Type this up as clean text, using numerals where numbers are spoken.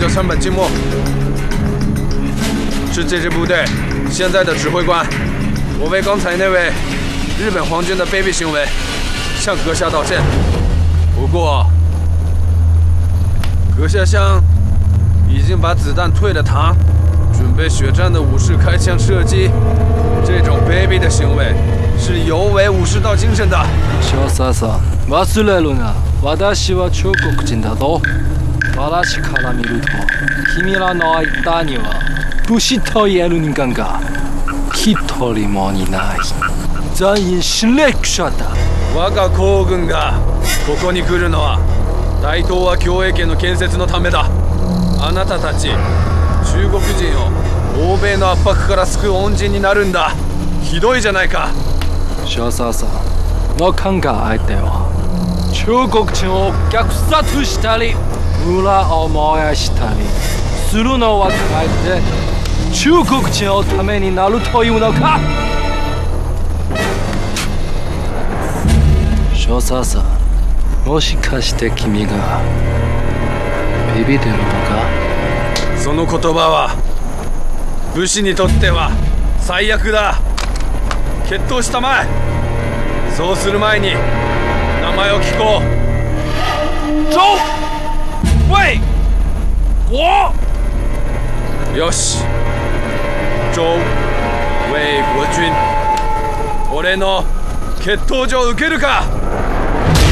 就山本静默，是这支部队现在的指挥官。我为刚才那位日本皇军的卑鄙行为向阁下道歉。不过，阁下向已经把子弹退了膛，准备血战的武士开枪射击，这种卑鄙的行为是有违武士道精神的。 少佐さん、忘れるな。私は彫刻人だぞ。私から見ると、君らの間には武士と言える人間が一人もいない。全員侵略者だ。 我が皇軍がここに来るのは大東亜共栄圏の建設のためだ。あなたたち中国人を欧米の圧迫から救う恩人になるんだ。ひどいじゃないか。 少佐さんの考えては中国人を虐殺したり村を燃やしたりするのはかえって中国人のためになるというのか。少佐さん、もしかして君がビビってるのか。 その言葉は武士にとっては最悪だ。決闘したまえ。そうする前に名前を聞こう。周卫国。よし、周卫国君、俺の決闘場受けるか。